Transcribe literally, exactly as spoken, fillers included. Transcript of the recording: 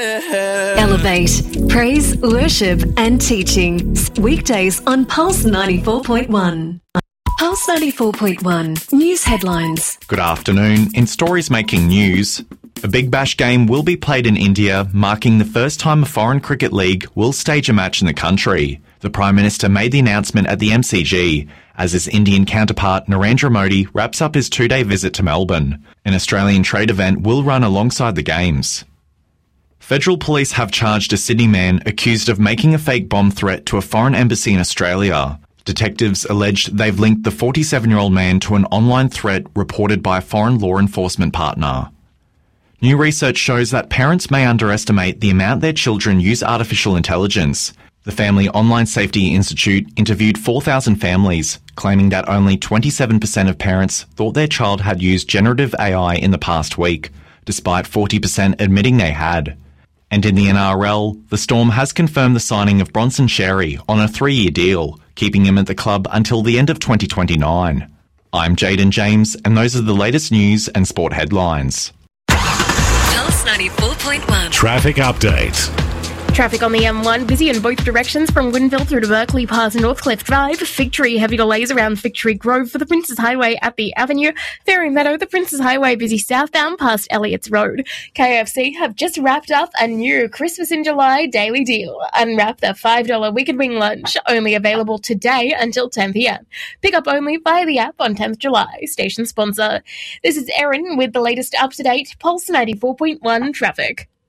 Elevate, praise, worship and teaching. Weekdays on Pulse ninety-four point one. Pulse ninety-four point one. News headlines. Good afternoon. In stories making news, a Big Bash game will be played in India, marking the first time a foreign cricket league will stage a match in the country. The Prime Minister made the announcement at the M C G, as his Indian counterpart Narendra Modi wraps up his two-day visit to Melbourne. An Australian trade event will run alongside the Games. Federal police have charged a Sydney man accused of making a fake bomb threat to a foreign embassy in Australia. Detectives alleged they've linked the forty-seven-year-old man to an online threat reported by a foreign law enforcement partner. New research shows that parents may underestimate the amount their children use artificial intelligence. The Family Online Safety Institute interviewed four thousand families, claiming that only twenty-seven percent of parents thought their child had used generative A I in the past week, despite forty percent admitting they had. And in the N R L, the Storm has confirmed the signing of Bronson Xerri on a three-year deal, keeping him at the club until the end of twenty twenty-nine. I'm Jaden James, and those are the latest news and sport headlines. Pulse ninety-four point one. Traffic update. Traffic on the M one, busy in both directions from Winville through to Berkeley past Northcliffe Drive. Victory, heavy delays around Victory Grove for the Princes Highway at the Avenue. Fairy Meadow, the Princes Highway busy southbound past Elliott's Road. K F C have just wrapped up a new Christmas in July daily deal. Unwrap the five dollars Wicked Wing Lunch, only available today until ten p.m. Pick up only via the app on tenth of July. Station sponsor. This is Erin with the latest up-to-date Pulse ninety-four point one traffic.